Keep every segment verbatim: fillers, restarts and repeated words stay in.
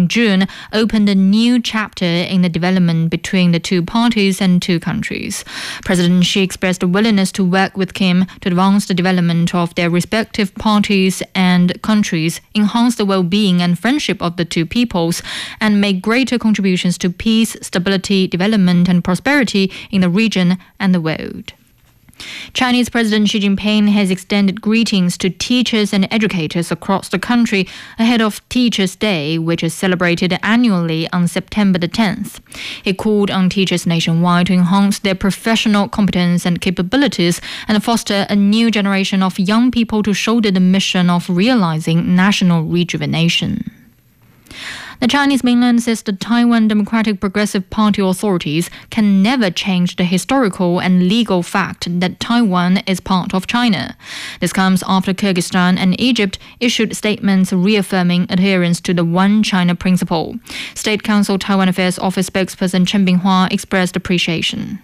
in June opened a new chapter in the development between the two parties and two countries. President Xi expressed a willingness to work with Kim to advance the development of their respective parties and countries, enhance the well-being and friendship of the two peoples, and make greater contributions to peace, stability, development, and prosperity in the region and the world. Chinese President Xi Jinping has extended greetings to teachers and educators across the country ahead of Teachers' Day, which is celebrated annually on September the tenth. He called on teachers nationwide to enhance their professional competence and capabilities and foster a new generation of young people to shoulder the mission of realizing national rejuvenation. The Chinese mainland says the Taiwan Democratic Progressive Party authorities can never change the historical and legal fact that Taiwan is part of China. This comes after Kyrgyzstan and Egypt issued statements reaffirming adherence to the One China principle. State Council Taiwan Affairs Office spokesperson Chen Binghua expressed appreciation.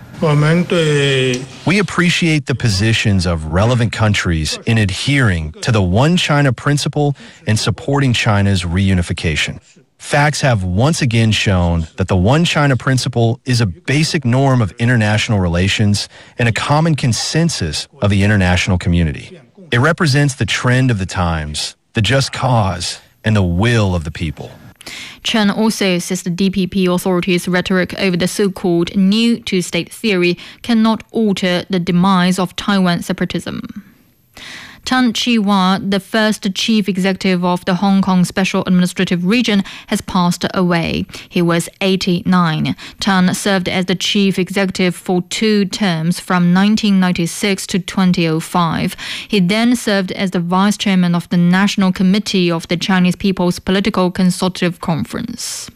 We appreciate the positions of relevant countries in adhering to the One China principle and supporting China's reunification. Facts have once again shown that the One China principle is a basic norm of international relations and a common consensus of the international community. It represents the trend of the times, the just cause, and the will of the people. Chen also says the D P P authorities' rhetoric over the so-called new two-state theory cannot alter the demise of Taiwan separatism. Tan Chi-wah, the first chief executive of the Hong Kong Special Administrative Region, has passed away. He was eighty-nine. Tan served as the chief executive for two terms from nineteen ninety-six to two thousand five. He then served as the vice chairman of the National Committee of the Chinese People's Political Consultative Conference.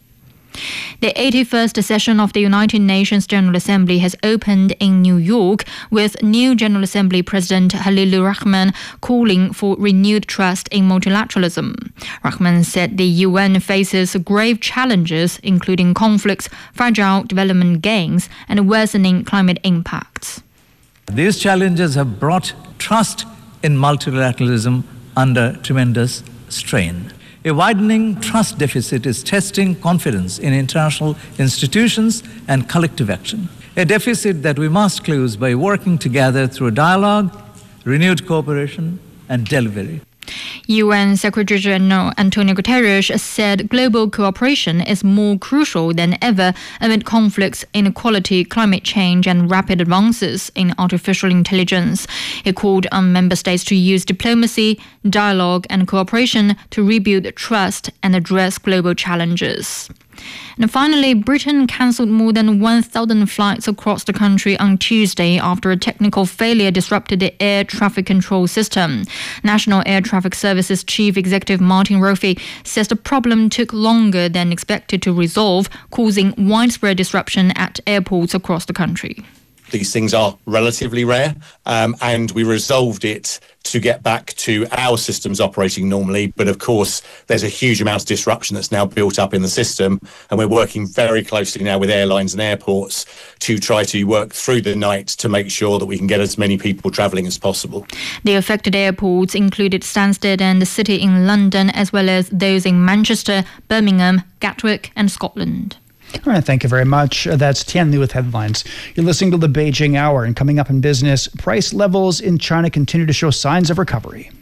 The eighty-first session of the United Nations General Assembly has opened in New York, with new General Assembly President Halilur Rahman calling for renewed trust in multilateralism. Rahman said the U N faces grave challenges, including conflicts, fragile development gains, and worsening climate impacts. These challenges have brought trust in multilateralism under tremendous strain. A widening trust deficit is testing confidence in international institutions and collective action. A deficit that we must close by working together through dialogue, renewed cooperation, and delivery. U N Secretary-General Antonio Guterres said global cooperation is more crucial than ever amid conflicts, inequality, climate change, and rapid advances in artificial intelligence. He called on member states to use diplomacy, dialogue, and cooperation to rebuild trust and address global challenges. And finally, Britain cancelled more than one thousand flights across the country on Tuesday after a technical failure disrupted the air traffic control system. National Air Traffic Services Chief Executive Martin Roffey says the problem took longer than expected to resolve, causing widespread disruption at airports across the country. These things are relatively rare, um, and we resolved it to get back to our systems operating normally. But of course, there's a huge amount of disruption that's now built up in the system, and we're working very closely now with airlines and airports to try to work through the night to make sure that we can get as many people travelling as possible. The affected airports included Stansted and the City in London, as well as those in Manchester, Birmingham, Gatwick and Scotland. All right, thank you very much. Uh, that's Tian Li with headlines. You're listening to the Beijing Hour, and coming up in business, price levels in China continue to show signs of recovery.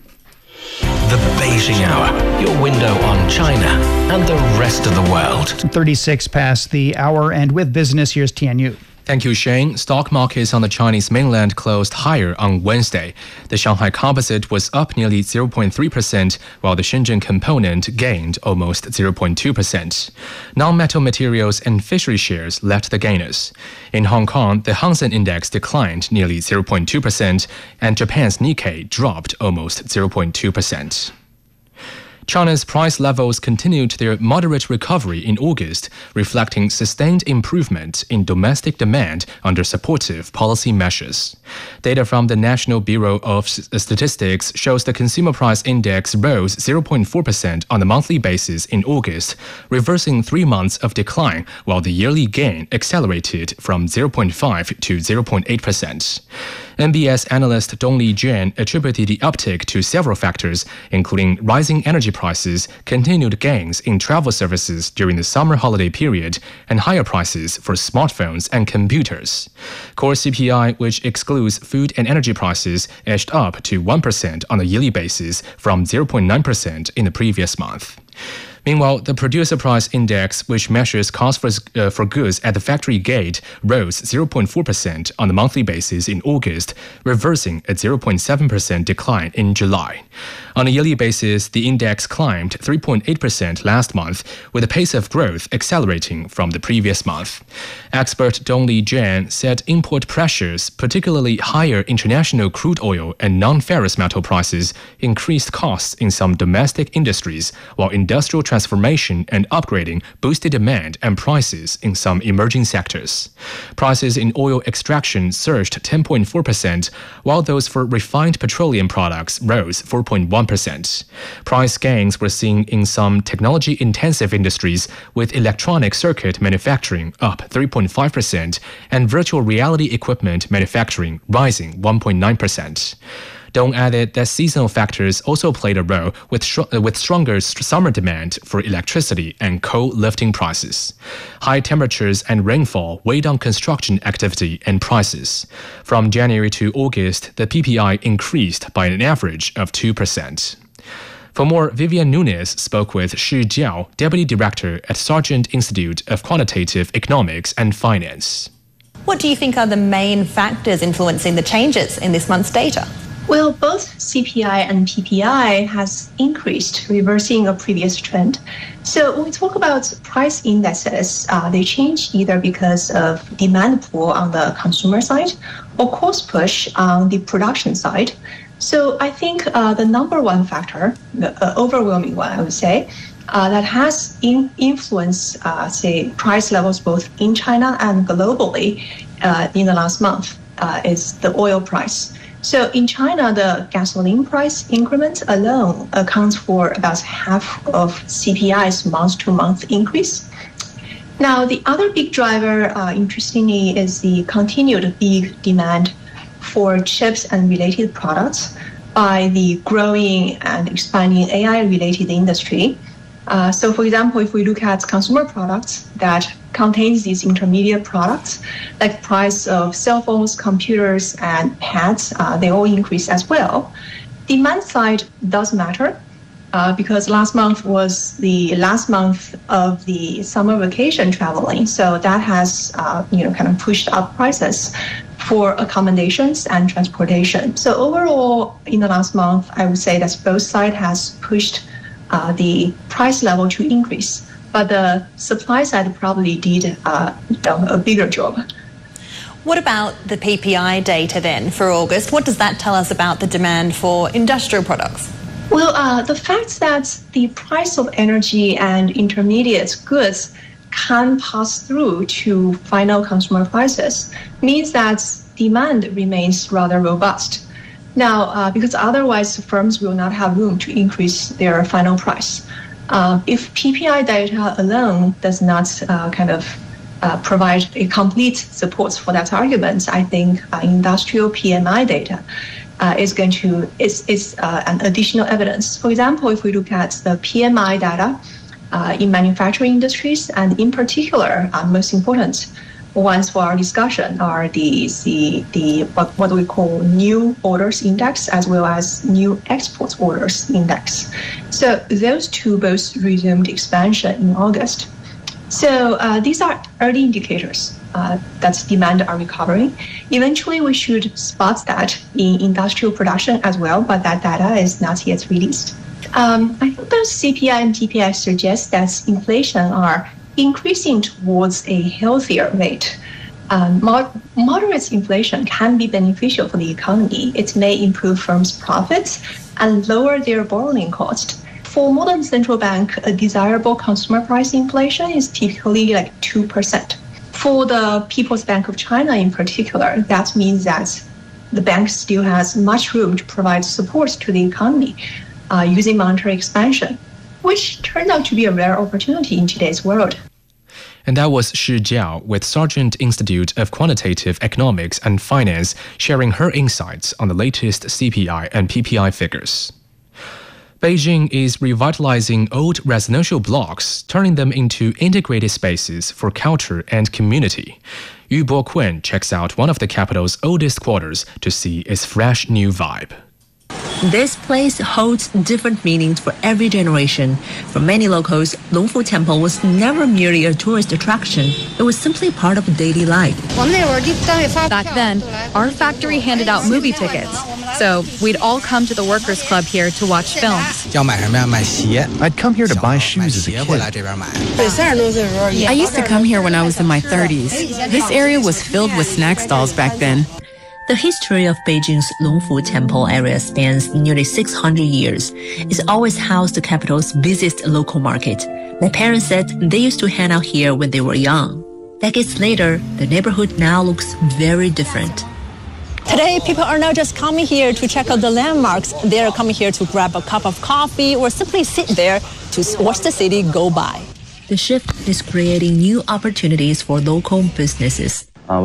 The Beijing Hour, your window on China and the rest of the world. thirty-six past the hour, and with business, here's Tian Yu. Thank you, Shane. Stock markets on the Chinese mainland closed higher on Wednesday. The Shanghai Composite was up nearly zero point three percent, while the Shenzhen Component gained almost zero point two percent. Non-metal materials and fishery shares led the gainers. In Hong Kong, the Hang Seng Index declined nearly zero point two percent, and Japan's Nikkei dropped almost zero point two percent. China's price levels continued their moderate recovery in August, reflecting sustained improvement in domestic demand under supportive policy measures. Data from the National Bureau of Statistics shows the consumer price index rose zero point four percent on a monthly basis in August, reversing three months of decline, while the yearly gain accelerated from zero point five to zero point eight percent. N B S analyst Dongli Juan attributed the uptick to several factors, including rising energy prices, continued gains in travel services during the summer holiday period, and higher prices for smartphones and computers. Core C P I, which excludes food and energy prices, edged up to one percent on a yearly basis from zero point nine percent in the previous month. Meanwhile, the Producer Price Index, which measures cost for, uh, for goods at the factory gate, rose zero point four percent on a monthly basis in August, reversing a zero point seven percent decline in July. On a yearly basis, the index climbed three point eight percent last month, with the pace of growth accelerating from the previous month. Expert Dongli Juan said import pressures, particularly higher international crude oil and non-ferrous metal prices, increased costs in some domestic industries, while industrial transformation and upgrading boosted demand and prices in some emerging sectors. Prices in oil extraction surged ten point four percent, while those for refined petroleum products rose four point one percent. Price gains were seen in some technology-intensive industries, with electronic circuit manufacturing up three point five percent and virtual reality equipment manufacturing rising one point nine percent. Dong added that seasonal factors also played a role, with, sh- with stronger summer demand for electricity and coal lifting prices. High temperatures and rainfall weighed on construction activity and prices. From January to August, the P P I increased by an average of two percent. For more, Vivian Nunes spoke with Shi Jiao, Deputy Director at Sargent Institute of Quantitative Economics and Finance. What do you think are the main factors influencing the changes in this month's data? Well, both C P I and P P I has increased, reversing a previous trend. So when we talk about price indexes, uh, they change either because of demand pull on the consumer side or cost push on the production side. So I think uh, the number one factor, the uh, overwhelming one, I would say, uh, that has in influenced, uh, say, price levels both in China and globally uh, in the last month uh, is the oil price. So in China, the gasoline price increment alone accounts for about half of C P I's month-to-month increase. Now, the other big driver, uh, interestingly, is the continued big demand for chips and related products by the growing and expanding A I-related industry. Uh, so, for example, if we look at consumer products that contains these intermediate products, like price of cell phones, computers, and pads, uh, they all increase as well. Demand side does matter uh, because last month was the last month of the summer vacation traveling, so that has uh, you know kind of pushed up prices for accommodations and transportation. So overall, in the last month, I would say that both sides has pushed uh, the price level to increase. But the supply side probably did uh, a bigger job. What about the P P I data then for August? What does that tell us about the demand for industrial products? Well, uh, the fact that the price of energy and intermediate goods can pass through to final consumer prices means that demand remains rather robust. Now, uh, because otherwise firms will not have room to increase their final price. Uh, if P P I data alone does not uh, kind of uh, provide a complete support for that argument, I think uh, industrial P M I data uh, is going to is is uh, an additional evidence. For example, if we look at the P M I data uh, in manufacturing industries, and in particular, uh, most important ones for our discussion are the the, the what, what we call new orders index as well as new export orders index. So those two both resumed expansion in August. So uh, these are early indicators uh, that demand are recovering. Eventually, we should spot that in industrial production as well, but that data is not yet released. Um, I think both C P I and P P I suggest that inflation are increasing towards a healthier rate. Um, mod- moderate inflation can be beneficial for the economy. It may improve firms' profits and lower their borrowing cost. For modern central bank, a desirable consumer price inflation is typically like two percent. For the People's Bank of China in particular, that means that the bank still has much room to provide support to the economy uh, using monetary expansion, which turned out to be a rare opportunity in today's world. And that was Shi Jiao with Sargent Institute of Quantitative Economics and Finance sharing her insights on the latest C P I and P P I figures. Beijing is revitalizing old residential blocks, turning them into integrated spaces for culture and community. Yu Bo-Kun checks out one of the capital's oldest quarters to see its fresh new vibe. This place holds different meanings for every generation. For many locals, Longfu Temple was never merely a tourist attraction. It was simply part of daily life. Back then, our factory handed out movie tickets. So we'd all come to the workers' club here to watch films. I'd come here to buy shoes as a kid. I used to come here when I was in my thirties. This area was filled with snack stalls back then. The history of Beijing's Longfu Temple area spans nearly six hundred years. It's always housed the capital's busiest local market. My parents said they used to hang out here when they were young. Decades later, the neighborhood now looks very different. Today, people are not just coming here to check out the landmarks. They are coming here to grab a cup of coffee or simply sit there to watch the city go by. The shift is creating new opportunities for local businesses.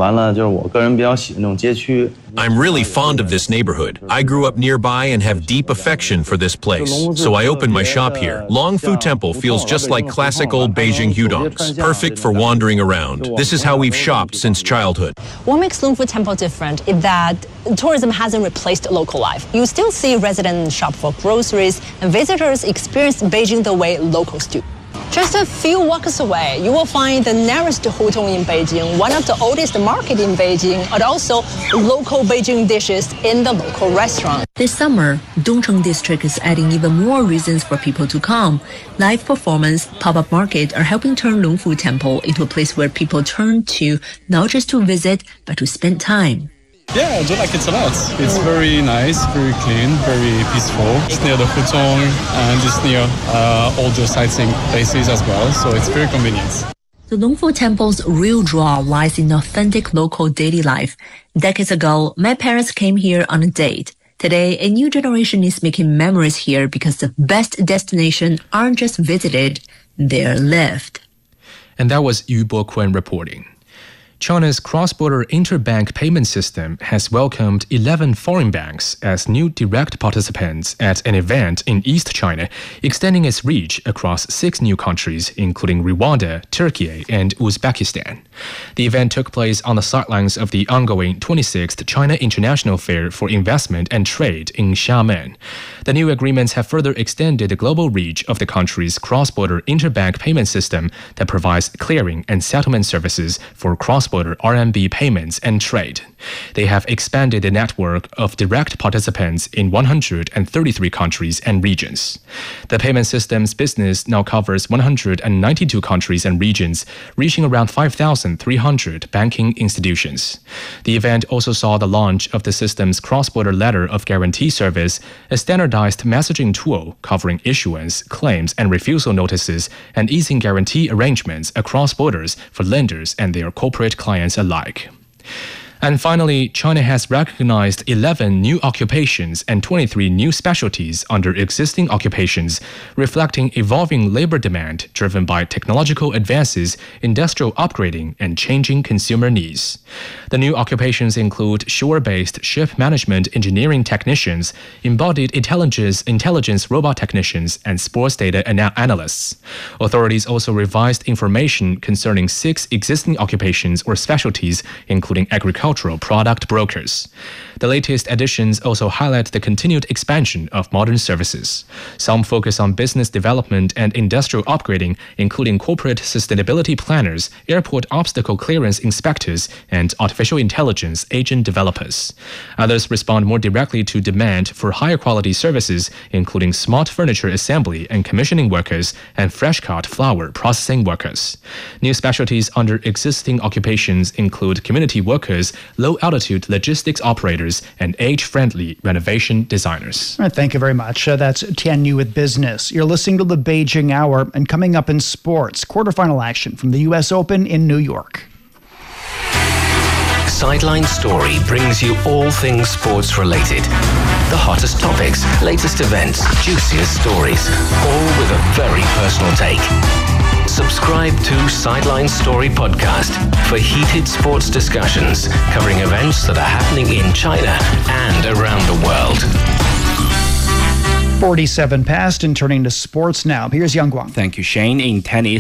I'm really fond of this neighborhood. I grew up nearby and have deep affection for this place, so I opened my shop here. Longfu Temple feels just like classic old Beijing hudongs, perfect for wandering around. This is how we've shopped since childhood. What makes Longfu Temple different is that tourism hasn't replaced local life. You still see residents shop for groceries, and visitors experience Beijing the way locals do. Just a few walks away, you will find the nearest hutong in Beijing, one of the oldest markets in Beijing, and also local Beijing dishes in the local restaurant. This summer, Dongcheng District is adding even more reasons for people to come. Live performance, pop-up market are helping turn Longfu Temple into a place where people turn to not just to visit, but to spend time. Yeah, I do like it a lot. It's very nice, very clean, very peaceful. It's near the Hutong and it's near uh, all the sightseeing places as well, so it's very convenient. The Longfu Temple's real draw lies in authentic local daily life. Decades ago, my parents came here on a date. Today, a new generation is making memories here because the best destinations aren't just visited, they're lived. And that was Yu Bo-Kun reporting. China's cross-border interbank payment system has welcomed eleven foreign banks as new direct participants at an event in East China, extending its reach across six new countries, including Rwanda, Turkey, and Uzbekistan. The event took place on the sidelines of the ongoing twenty-sixth China International Fair for Investment and Trade in Xiamen. The new agreements have further extended the global reach of the country's cross-border interbank payment system that provides clearing and settlement services for cross-border R M B payments and trade. They have expanded the network of direct participants in one hundred thirty-three countries and regions. The payment system's business now covers one hundred ninety-two countries and regions, reaching around five thousand three hundred banking institutions. The event also saw the launch of the system's cross-border letter of guarantee service, a standardized messaging tool covering issuance, claims, and refusal notices and easing guarantee arrangements across borders for lenders and their corporate clients alike. And finally, China has recognized eleven new occupations and twenty-three new specialties under existing occupations, reflecting evolving labor demand driven by technological advances, industrial upgrading, and changing consumer needs. The new occupations include shore-based ship management engineering technicians, embodied intelligence, intelligence robot technicians, and sports data ana- analysts. Authorities also revised information concerning six existing occupations or specialties, including agriculture, product brokers. The latest additions also highlight the continued expansion of modern services. Some focus on business development and industrial upgrading, including corporate sustainability planners, airport obstacle clearance inspectors, and artificial intelligence agent developers. Others respond more directly to demand for higher quality services, including smart furniture assembly and commissioning workers and fresh-cut flower processing workers. New specialties under existing occupations include community workers, low-altitude logistics operators, and age-friendly renovation designers. All right, thank you very much. Uh, that's Tian Yu with Business. You're listening to the Beijing Hour, and coming up in sports, quarterfinal action from the U S Open in New York. Sideline Story brings you all things sports related. The hottest topics, latest events, juiciest stories, all with a very personal take. Subscribe Subscribe to Sideline Story Podcast for heated sports discussions covering events that are happening in China and around the world. forty-seven past and turning to sports now. Here's Yang Guang. Thank you, Shane. In tennis,